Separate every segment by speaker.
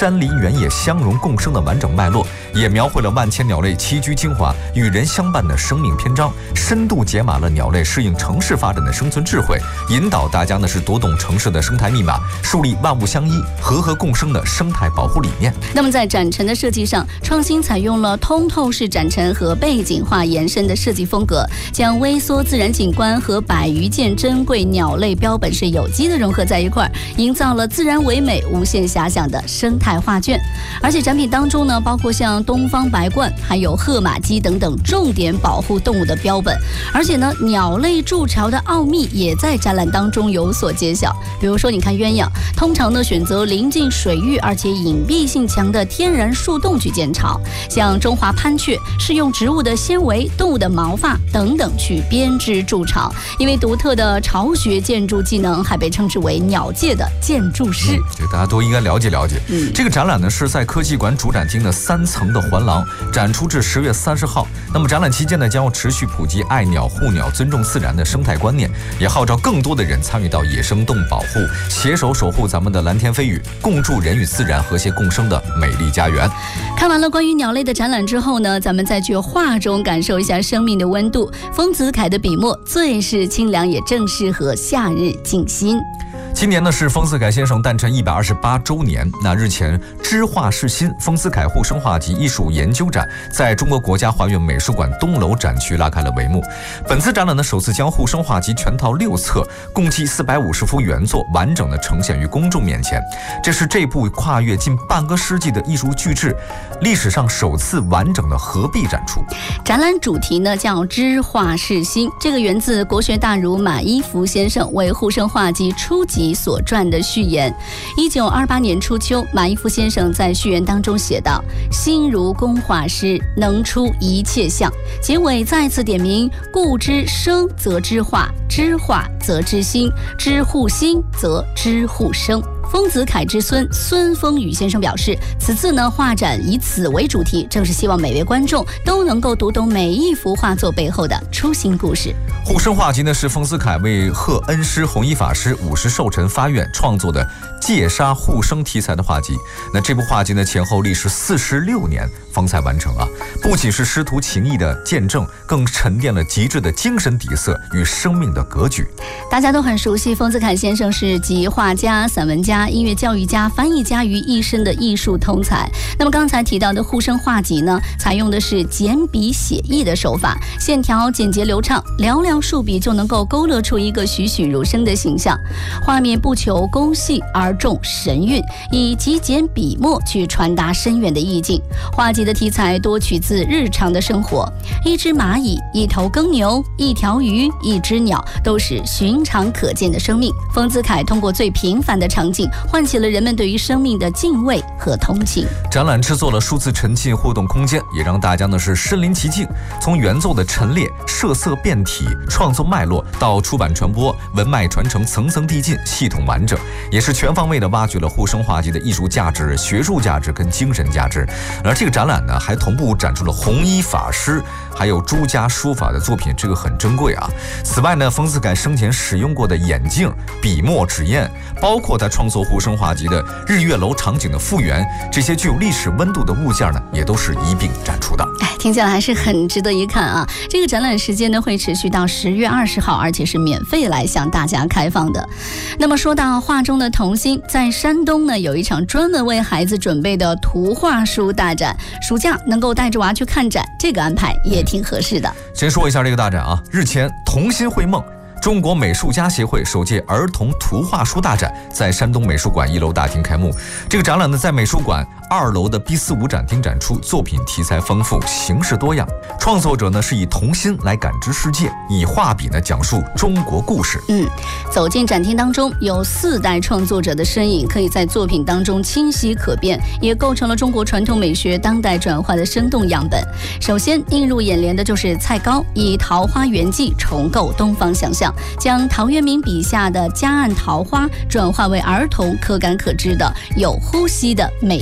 Speaker 1: 山林原野相融共生的完整脉络，也描绘了万千鸟类栖居精华、与人相伴的生命篇章，深度解码了鸟类适应城市发展的生存智慧，引导大家呢是读懂城市的生态密码，树立万物相依、和合共生的生态保护理念。
Speaker 2: 那么在展陈的设计上，创新采用了通透式展陈和背景化延伸的设计风格，将微缩自然景观和百余件珍贵鸟类标本是有机的融合在一块，营造了自然唯美、无限遐想的生态画卷。而且展品当中呢，包括像东方白鹳、还有褐马鸡等等重点保护动物的标本，而且呢，鸟类筑巢的奥秘也在展览当中有所揭晓。比如说，你看鸳鸯，通常呢选择临近水域而且隐蔽性强的天然树洞去建巢，像中华攀雀是用植物的纤维、动物的毛发等等去编织筑巢，因为独特的巢穴建筑技能，还被称之为鸟界的建筑师。
Speaker 1: 这大家都应该了解了解。这个展览呢是在科技馆主展厅的3层的环廊展出至10月30号。那么展览期间呢，将要持续普及爱鸟、护鸟、尊重自然的生态观念，也号召更多的人参与到野生动物保护，携手守护咱们的蓝天飞羽，共筑人与自然和谐共生的美丽家园。
Speaker 2: 看完了关于鸟类的展览之后呢，咱们再去画中感受一下生命的温度。丰子恺的笔墨最是清凉，也正适合夏日静心。
Speaker 1: 今年呢是丰子恺先生诞辰128周年。那日前，知画是心丰子恺护生画集艺术研究展在中国国家画院美术馆东楼展区拉开了帷幕。本次展览呢，首次将护生画集全套6册，共计450幅原作，完整的呈现于公众面前。这是这部跨越近半个世纪的艺术巨制，历史上首次完整的合璧展出。
Speaker 2: 展览主题呢叫知画是心，这个源自国学大儒马一孚先生为护生画集初集所撰的序言。1928年初秋，马一孚先生在序言当中写道：心如工画师，能出一切相。结尾再次点明，故知生则知画，知画则知心，知护心则知护生。丰子恺之孙孙丰宇先生表示，此次呢画展以此为主题，正是希望每位观众都能够读懂每一幅画作背后的初心故事。
Speaker 1: 护生画集呢是丰子恺为贺恩师弘一法师50寿辰发愿创作的戒杀护生题材的画集。那这部画集呢前后历时46年方才完成啊，不仅是师徒情谊的见证，更沉淀了极致的精神底色与生命的格局。
Speaker 2: 大家都很熟悉，丰子恺先生是集画家、散文家、音乐教育家、翻译家于一身的艺术通才。那么刚才提到的护生画集呢，采用的是简笔写意的手法，线条简洁流畅，寥寥数笔就能够勾勒出一个栩栩如生的形象。画面不求工细而重神韵，以极简笔墨去传达深远的意境。画集的题材多取自日常的生活，一只蚂蚁、一头耕牛、一条鱼、一只鸟，都是寻常可见的生命。丰子恺通过最平凡的场景，唤起了人们对于生命的敬畏和同情。
Speaker 1: 展览制作了数字沉浸互动空间，也让大家呢是身临其境，从原作的陈列、设色变体、创作脉络到出版传播、文脉传承，层层递进，系统完整，也是全方位的挖掘了护生画集的艺术价值、学术价值跟精神价值。而这个展览呢，还同步展出了弘一法师还有朱家书法的作品，这个很珍贵啊。此外呢，丰子恺生前使用过的眼镜、笔墨纸砚，包括他创作护生画集的日月楼场景的复原，这些具有历史温度的物件呢，也都是一并展出的。
Speaker 2: 听起来还是很值得一看啊！这个展览时间呢会持续到10月20号，而且是免费来向大家开放的。那么说到画中的童心，在山东呢有一场专门为孩子准备的图画书大展，暑假能够带着娃去看展，这个安排也挺合适的。
Speaker 1: 先说一下这个大展啊，日前童心绘梦中国美术家协会首届儿童图画书大展在山东美术馆1楼大厅开幕。这个展览呢，在美术馆2楼的 B45展厅展出，作品题材丰富，形式多样。创作者呢是以童心来感知世界，以画笔呢讲述中国故事。
Speaker 2: 走进展厅当中，有4代创作者的身影，可以在作品当中清晰可辨，也构成了中国传统美学当代转化的生动样本。首先映入眼帘的就是蔡高以《桃花源记》重构东方想象，将陶渊明笔下的夹岸桃花转化为儿童可感可知的有呼吸的美学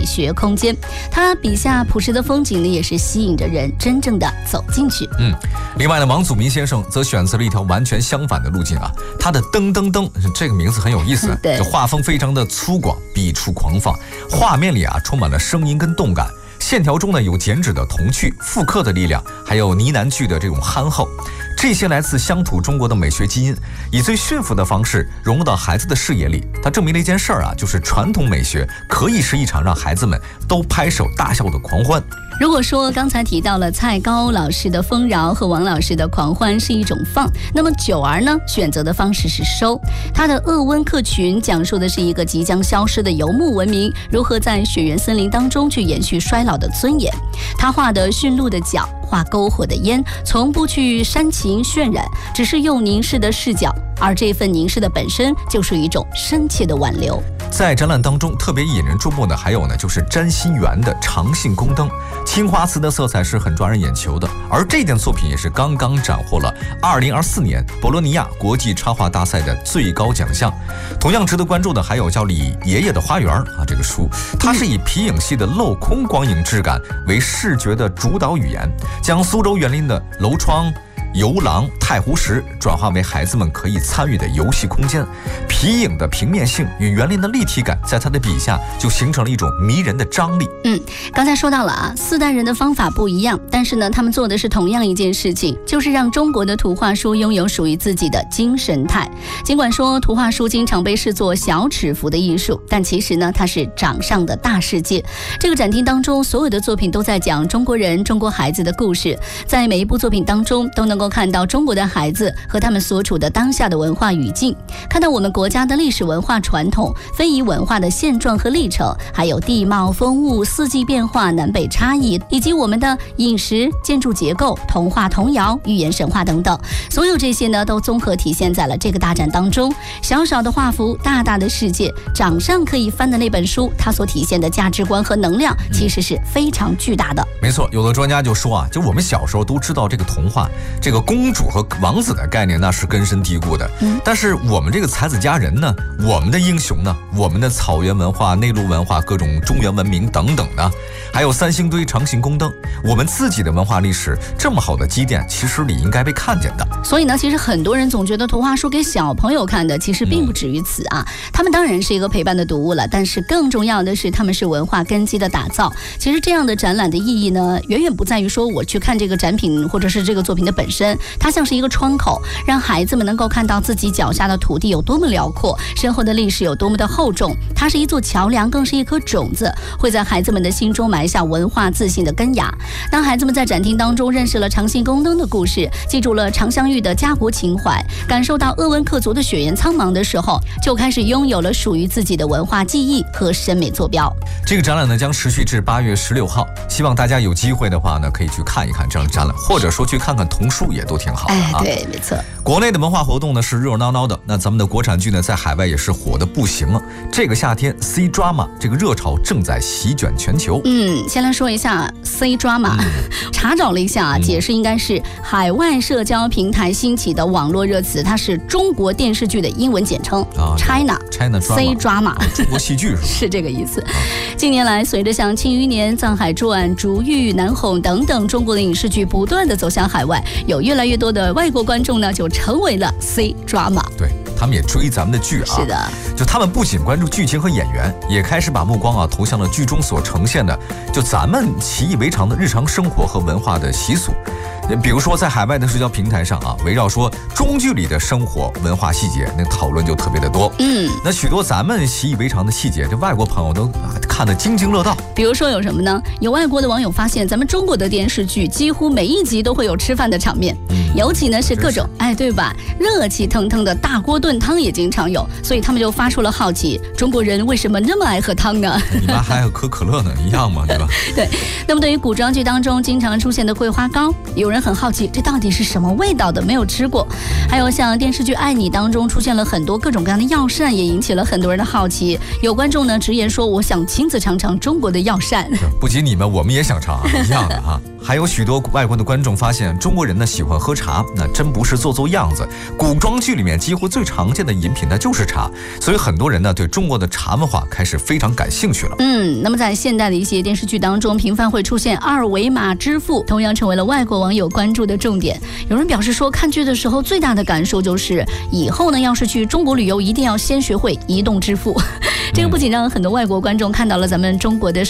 Speaker 2: 空间。他笔下朴实的风景呢，也是吸引着人真正的走进去。
Speaker 1: 另外呢，王祖民先生则选择了一条完全相反的路径啊。他的噔噔噔这个名字很有意思，
Speaker 2: 对，
Speaker 1: 这画风非常的粗犷，笔触狂放，画面里啊充满了声音跟动感。线条中呢有剪纸的童趣、复刻的力量，还有呢喃句的这种憨厚，这些来自乡土中国的美学基因，以最驯服的方式融入到孩子的视野里。它证明了一件事儿啊，就是传统美学可以是一场让孩子们都拍手大笑的狂欢。
Speaker 2: 如果说刚才提到了蔡高老师的丰饶和王老师的狂欢是一种放，那么九儿呢选择的方式是收。他的鄂温克群讲述的是一个即将消失的游牧文明如何在雪原森林当中去延续衰老的尊严。他画的驯鹿的角，画篝火的烟，从不去煽情渲染，只是用凝视的视角，而这份凝视的本身就是一种深切的挽留。
Speaker 1: 在展览当中特别引人注目的还有呢，就是占星园的长信宫灯，青花瓷的色彩是很抓人眼球的。而这件作品也是刚刚斩获了2024年博洛尼亚国际插画大赛的最高奖项。同样值得关注的还有叫《李爷爷的花园》啊，这个书它是以皮影戏的镂空光影质感为视觉的主导语言，将苏州园林的楼窗、游廊、太湖石转化为孩子们可以参与的游戏空间，皮影的平面性与园林的立体感，在他的笔下就形成了一种迷人的张力。
Speaker 2: 刚才说到了啊，4代人的方法不一样，但是呢，他们做的是同样一件事情，就是让中国的图画书拥有属于自己的精神态。尽管说图画书经常被视作小尺幅的艺术，但其实呢，它是掌上的大世界。这个展厅当中，所有的作品都在讲中国人、中国孩子的故事，在每一部作品当中都能够看到中国的孩子和他们所处的当下的文化语境，看到我们国家的历史文化传统、非遗文化的现状和历程，还有地貌风物、四季变化、南北差异，以及我们的饮食、建筑结构、童话童谣、寓言神话等等。所有这些呢，都综合体现在了这个大展当中。小小的画幅，大大的世界，掌上可以翻的那本书，它所体现的价值观和能量其实是非常巨大的。
Speaker 1: 没错，有的专家就说啊，就我们小时候都知道这个童话，这个公主和王子的概念那是根深蒂固的。但是我们这个才子佳人呢，我们的英雄呢，我们的草原文化、内陆文化、各种中原文明等等的，还有三星堆、长信宫灯，我们自己的文化历史这么好的积淀，其实理应该被看见的。
Speaker 2: 所以呢，其实很多人总觉得图画书给小朋友看的，其实并不止于此啊。他们当然是一个陪伴的读物了，但是更重要的是他们是文化根基的打造。其实这样的展览的意义呢，远远不在于说我去看这个展品或者是这个作品的本身，它像是一个窗口，让孩子们能够看到自己脚下的土地有多么辽阔，身后的历史有多么的厚重。它是一座桥梁，更是一颗种子，会在孩子们的心中埋下文化自信的根芽。当孩子们在展厅当中认识了长信宫灯的故事，记住了常香玉的家国情怀，感受到鄂温克族的雪原苍茫的时候，就开始拥有了属于自己的文化记忆和审美坐标。
Speaker 1: 这个展览呢将持续至8月16号，希望大家有机会的话呢，可以去看一看这样的展览，或者说去看看童书也都挺好的啊。
Speaker 2: 对，没错。
Speaker 1: 国内的文化活动呢是热闹闹的，那咱们的国产剧呢在海外也是火的不行了。这个夏天 C drama 这个热潮正在席卷全球。
Speaker 2: 先来说一下 C drama，查找了一下解释应该是海外社交平台兴起的网络热词，它是中国电视剧的英文简称China C drama，
Speaker 1: 中国戏剧是吧？
Speaker 2: 是这个意思。近年来，随着像《庆余年》《藏海传》《逐玉》《南红》等等中国的影视剧不断的走向海外，有越来越多的外国观众呢就成为了 C drama。
Speaker 1: 对，他们也追咱们的剧啊。
Speaker 2: 是的，
Speaker 1: 就他们不仅关注剧情和演员，也开始把目光投向了剧中所呈现的就咱们习以为常的日常生活和文化的习俗。比如说在海外的社交平台上围绕说中剧里的生活文化细节，那讨论就特别的多。那许多咱们习以为常的细节，这外国朋友都看得津津乐道。
Speaker 2: 比如说有什么呢？有外国的网友发现，咱们中国的电视剧几乎每一集都会有吃饭的场面，尤其呢是各种对吧，热气腾腾的大锅炖汤也经常有，所以他们就发出了好奇，中国人为什么那么爱喝汤呢？
Speaker 1: 你妈还有喝可乐呢，一样吗？对吧？
Speaker 2: 对。那么对于古装剧当中经常出现的桂花糕，有人很好奇，这到底是什么味道的，没有吃过。还有像电视剧《爱你》当中出现了很多各种各样的药膳，也引起了很多人的好奇。有观众呢直言说，我想亲自尝尝中国的药膳。
Speaker 1: 不仅你们，我们也想尝，一样的哈。还有许多外国的观众发现，中国人呢喜欢喝茶，那真不是做样子。古装剧里面几乎最常见的饮品呢就是茶，所以很多人呢对中国的茶文化开始非常感兴趣了。
Speaker 2: 那么在现代的一些电视剧当中，频繁会出现二维码支付，同样成为了外国网友关注的重点。有人表示说，看剧的时候最大的感受就是以后呢要是去中国旅游，一定要先学会移动支付。这个不仅让很多外国观众看到了咱们中国的